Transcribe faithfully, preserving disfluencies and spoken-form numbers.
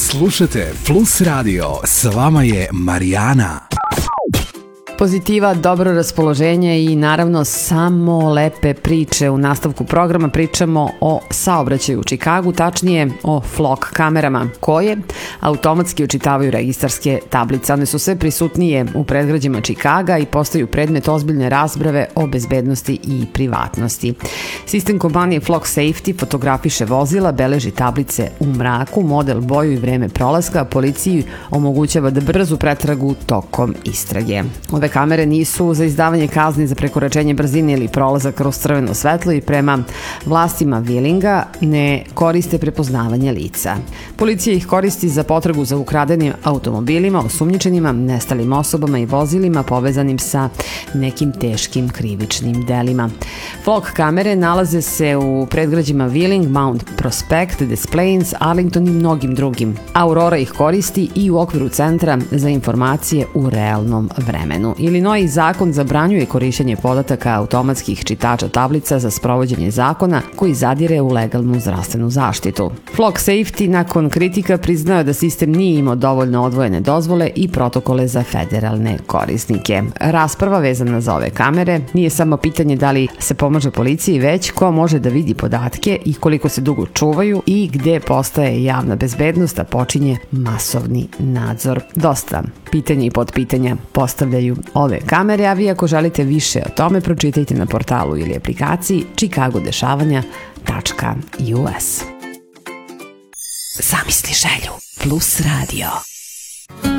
Slušajte Plus Radio, s vama je Marijana. Pozitiva, dobro raspoloženje i naravno samo lepe priče. U nastavku programa pričamo o saobraćaju u Čikagu, tačnije o flock kamerama koje automatski očitavaju registarske tablice. One su sve prisutnije u predgrađima Čikaga i postaju predmet ozbiljne rasprave o bezbednosti i privatnosti. Sistem kompanije Flock Safety fotografiše vozila, beleži tablice u mraku, model, boju i vreme prolaska, a policiji omogućava da brzu pretragu tokom istrage. Ove kamere nisu za izdavanje kazni za prekoračenje brzine ili prolazak kroz crveno svetlo i prema vlastima Wheelinga ne koriste prepoznavanje lica. Policija ih koristi za potragu za ukradenim automobilima, osumnjičenima, nestalim osobama i vozilima povezanim sa nekim teškim krivičnim delima. Flock kamere nalaze se u predgrađima Wheeling, Mount Prospect, Des Plaines, Arlington i mnogim drugim. Aurora ih koristi i u okviru Centra za informacije u realnom vremenu. Illinois zakon zabranjuje korišćenje podataka automatskih čitača tablica za sprovođenje zakona koji zadire u legalnu zdravstvenu zaštitu. Flock Safety nakon kritika priznao da sistem nije imao dovoljno odvojene dozvole i protokole za federalne korisnike. Rasprava vezana za ove kamere nije samo pitanje da li se pomaže policiji, već ko može da vidi podatke i koliko se dugo čuvaju i gde postaje javna bezbednost, a počinje masovni nadzor. Dosta pitanja i podpitanja postavljaju ove kamere, a vi ako želite više o tome pročitajte na portalu ili aplikaciji chicago dešavanja tačka u es. Zamisli želju plus radio.